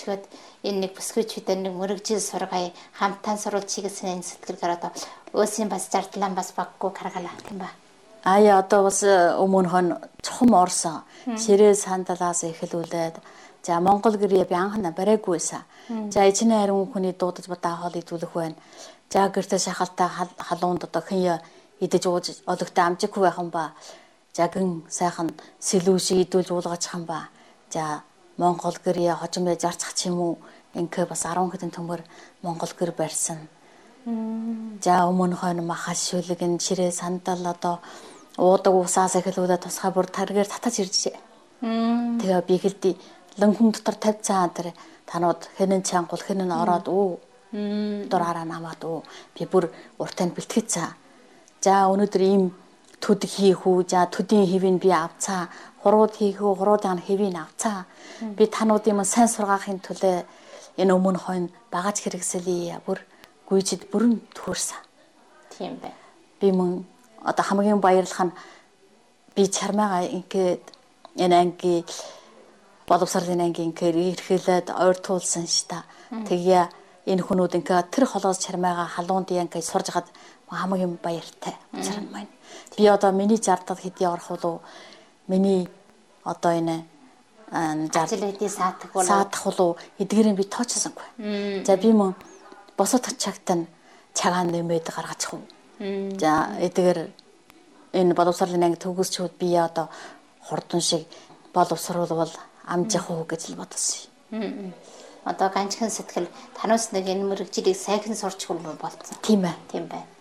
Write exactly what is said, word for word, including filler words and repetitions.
хөгжлөхөд энэ нэг бүсгүйчүүдээр нэг мөрөгжил сургая хамтан сурвалжийг гэсэн сэтгэлгээр одоо өөсийн бас зардлаа бас баггүй гаргалаа тийм ба. Ая одоо бас өмнө хон чухам орсон. Ширээ сандалаас эхлүүлээд за Монгол гэрээ би анхна барайгүйсэн. За ичнэ харин хүний дуудаж бадаа хоол идүүлэх байна. За гэртээ шахалтай халуунд одоо хэн идэж ууж ологтой амжиггүй байхан ба. За гэн сайхан сэлүү шиг идүүлж уулгаачих юм ба. За Монгол гэрээ хожимдоо зарцах ч юм уу ингээ бас арван хэдэн төмөр Монгол гэр барьсан. За өмнө хойно махаш шүлэг энэ ширээ сандал одоо уудаг усаас эхлүүлээд тусгай бүр таргаар татаж иржээ. Тэгээ би хэлдэг ланхун дотор тавьцаа тэр танууд хэнэн чангул хэнэн ороод өө дураараа намаад өө би бүр уртанд бэлтгэцээ. За өнөөдөр ийм төд хийх үү за төдийн хэвийг би авцаа хурууд хийх үү хуруудын хэвийг авцаа би тануудын маань сайн сургаахын тулд энэ өмнө хойно багаж хэрэгсэлээ бүр гүйжид бүрэн төхөрсөн. Тийм бай. Би мөн одоо хамгийн баярлах нь би чармайгаа ингээд энэ анги боловсролын анги ингээд эрхэлээд ойртуулсан ш та. Тэгээ энэ хүмүүс ингээд тэр холоос чармайгаа халуунд ингээд сурж хаад хамгийн баяртай учраа маань. Би одоо миний зардал хэдий орох уу миний одоо энэ зардал саатах болов саатах болов эдгээрээ би тоочсонгүй. За би мөн босоод чагт нь цагаан нэмээд гаргачих уу. За эдгээр энэ боловсролын анги төгсчүүд би одоо хурдан шиг боловсруулбал амжих уу гэж л бодсон. Одоо ганцхан сэтгэл танаас нэг энэ мөрөгжлийг сайхан сурч хөл болцсон. Тийм ээ. Тийм бай.